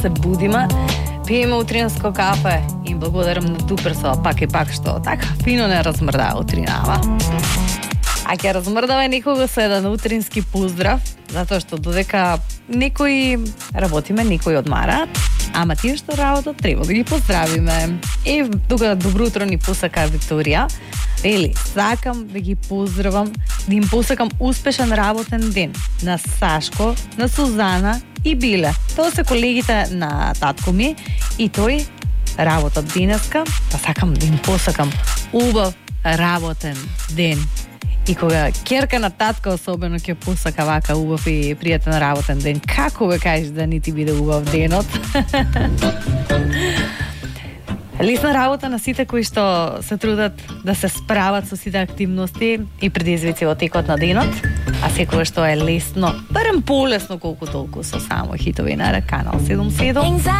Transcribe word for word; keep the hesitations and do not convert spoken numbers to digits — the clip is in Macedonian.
се будиме, пиеме утринско кафе и благодарам на Дуперсо пак и пак што така фино не размрда утринава. А ќе размрдава некога со еден утрински поздрав, затоа што додека некои работиме, некои одмараат, ама тие што работат треба да ги поздравиме. И тука добро утро ни посака Викторија. Вели, сакам да ги поздравам, да им посакам успешен работен ден на Сашко, на Сузана и Биле. Тоа се колегите на татко ми и тој работат денеска, па сакам да им посакам убав работен ден. И кога керка на татка особено ќе посака вака убав и пријатен работен ден, како бе кажеш да ни ти биде убав денот? Лесна работа на сите кои што се трудат да се справат со сите активности и предизвици во текот на денот, а секогаш што е лесно, барем полесно колку толку со само хитови на Канал седумдесет и седум.